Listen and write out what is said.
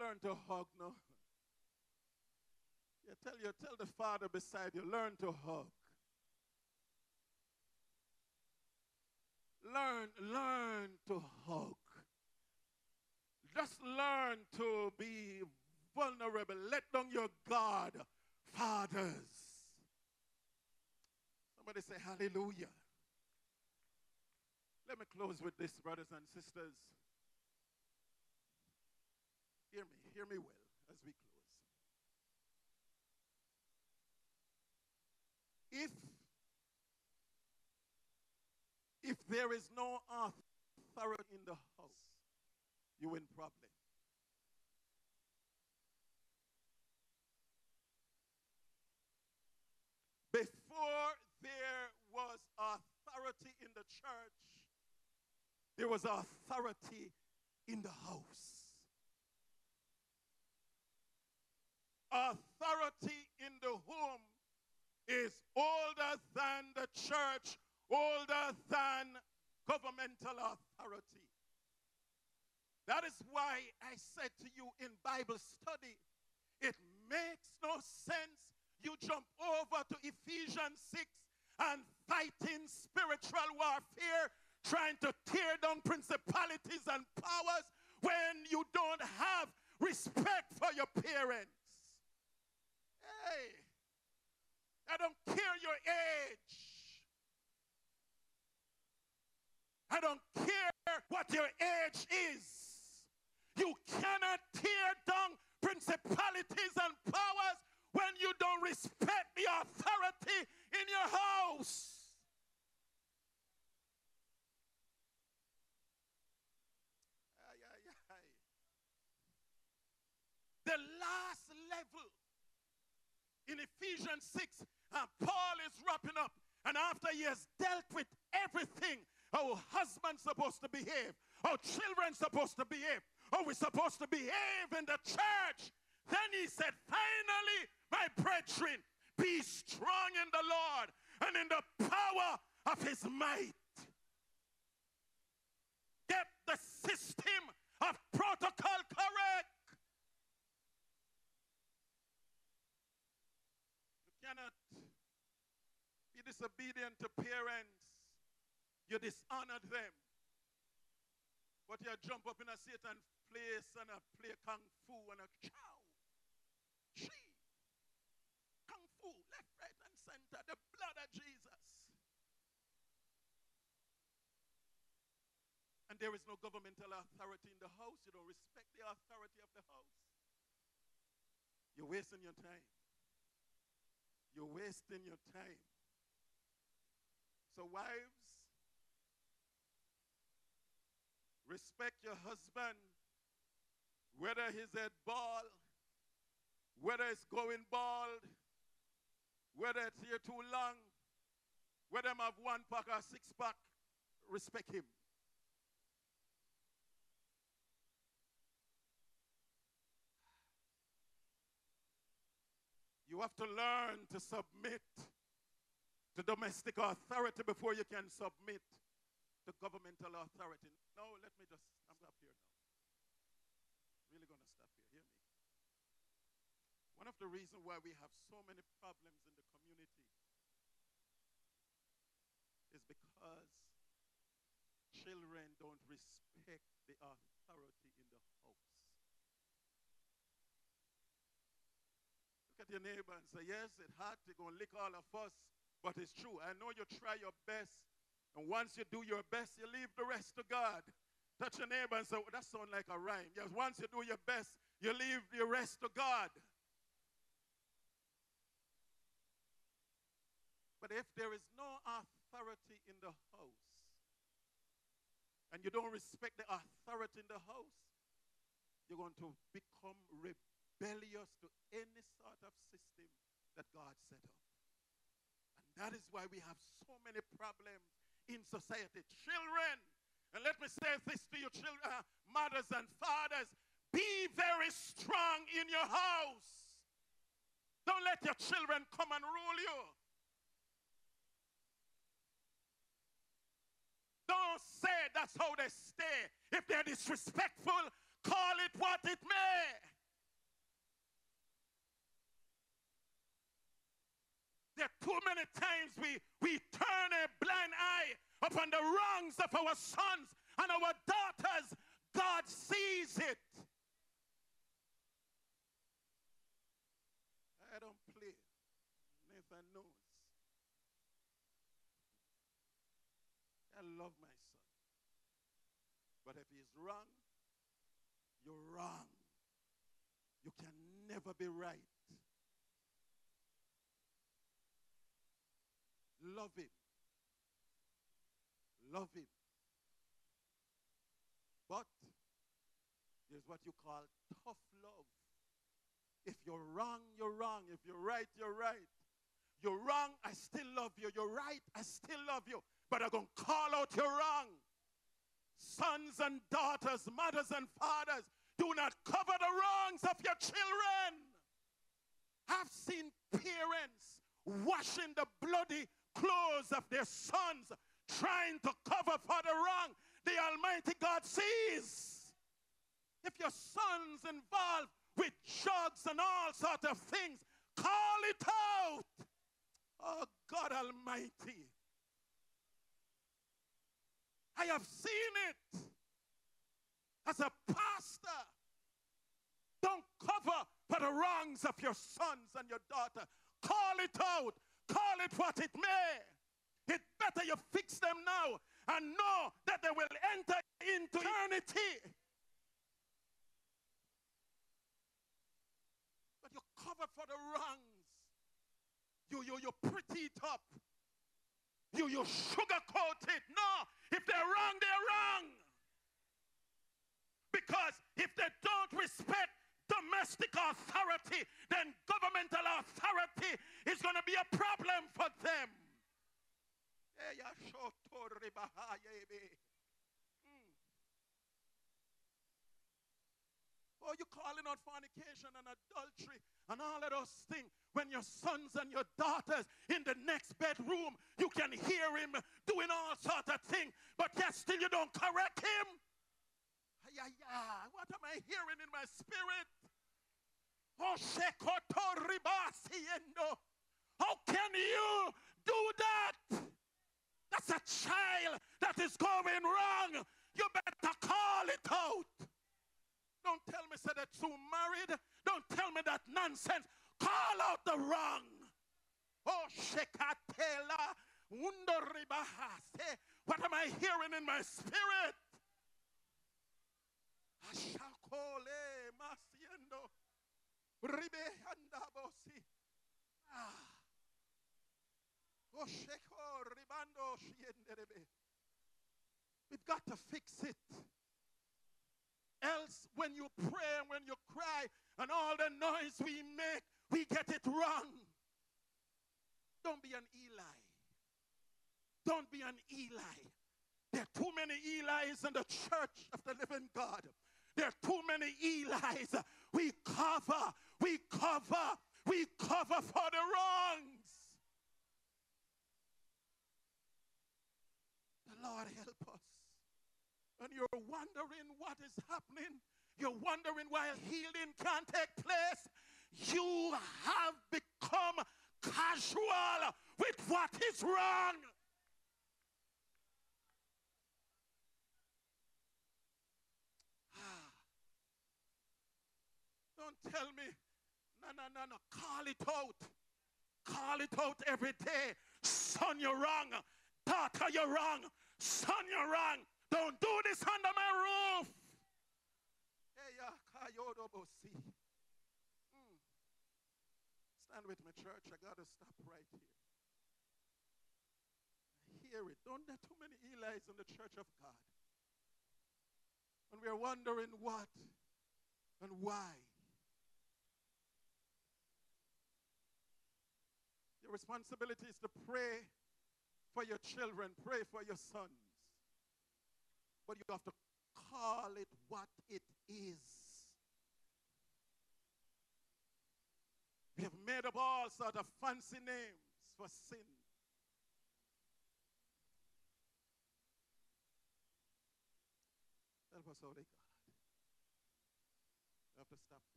learn to hug now. Tell the father beside you, learn to hug. Learn to hug. Just learn to be vulnerable. Let down your guard, fathers. Somebody say hallelujah. Let me close with this, brothers and sisters. Hear me well as we close. If there is no authority in the house, you're in problem. Before there was authority in the church, there was authority in the house. Authority in the home is older than the church, older than governmental authority. That is why I said to you in Bible study, it makes no sense you jump over to Ephesians 6 and fighting spiritual warfare, trying to tear down principalities and powers when you don't have respect for your parents. Hey, I don't care your age. I don't care what your age is. You cannot tear down principalities and powers when you don't respect the authority in your house. The last level in Ephesians 6, Paul is wrapping up. And after he has dealt with everything, how husband's supposed to behave, how children's supposed to behave, how we're supposed to behave in the church, then he said, finally, my brethren, be strong in the Lord and in the power of his might. Get the system of protocol correct. You cannot be disobedient to parents. You dishonor them. But you jump up in a Satan's place and play kung fu and a chow. Gee. Kung fu, left, right, and center. The blood of Jesus. And there is no governmental authority in the house. You don't respect the authority of the house. You're wasting your time. You're wasting your time. So wives, respect your husband, whether he's at bald, whether it's going bald, whether it's here too long, whether him have 1 pack or 6 pack, respect him. You have to learn to submit to domestic authority before you can submit to governmental authority. No, let me just, I'm up here now. Really going to stop here. Hear me. One of the reasons why we have so many problems in the community is because children don't respect the authority in the house. Look at your neighbor and say, yes, it's hard to go and lick all of us, but it's true. I know you try your best, and once you do your best, you leave the rest to God. Touch your neighbor and say, oh, that sounds like a rhyme. Yes, once you do your best, you leave the rest to God. But if there is no authority in the house, and you don't respect the authority in the house, you're going to become rebellious to any sort of system that God set up. And that is why we have so many problems in society. Children, and let me say this to you, children, mothers and fathers, be very strong in your house. Don't let your children come and rule you. Don't say that's how they stay. If they're disrespectful, call it what it may. many times we turn a blind eye upon the wrongs of our sons and our daughters. God sees it. I don't play. Nathan knows. I love my son. But if he's wrong, you're wrong. You can never be right. Love him. Love him. But there's what you call tough love. If you're wrong, you're wrong. If you're right, you're right. You're wrong, I still love you. You're right, I still love you. But I'm going to call out you're wrong. Sons and daughters, mothers and fathers, do not cover the wrongs of your children. I've seen parents washing the bloody clothes of their sons, trying to cover for the wrong the Almighty God sees. If your son's involved with drugs and all sorts of things, call it out. Oh, God Almighty. I have seen it as a pastor. Don't cover for the wrongs of your sons and your daughter. Call it out. Call it what it may. It's better you fix them now and know that they will enter into eternity. But you cover for the wrongs. You pretty it up. You sugarcoat it. No, if they're wrong, they're wrong. Because if they don't respect domestic authority, then governmental authority is going to be a problem for them. Oh, you're calling out fornication and adultery and all of those things. When your sons and your daughters in the next bedroom, you can hear him doing all sorts of things, but yet still you don't correct him. What am I hearing in my spirit? How can you do that? That's a child that is going wrong. You better call it out. Don't tell me say that you married. Don't tell me that nonsense. Call out the wrong. Oh, shekatela undoribahase. What am I hearing in my spirit? Ashakole masiendo ribe handabosi. Oh, sheko ribando shienderebe. We've got to fix it. Else, when you pray and when you cry and all the noise we make, we get it wrong. Don't be an Eli. Don't be an Eli. There are too many Elis in the church of the living God. There are too many Elis. We cover for the wrongs. The Lord help us. And you're wondering what is happening. You're wondering why healing can't take place. You have become casual with what is wrong. Don't tell me, no. Call it out. Call it out every day. Son, you're wrong. Daughter, you're wrong. Son, you're wrong. Don't do this under my roof. Stand with me, church. I got to stop right here. Hear it. Don't there too many Elis in the church of God? And we're wondering what and why. Your responsibility is to pray for your children, pray for your sons. But you have to call it what it is. We have made up all sorts of fancy names for sin. Help us, Holy God. We have to stop there.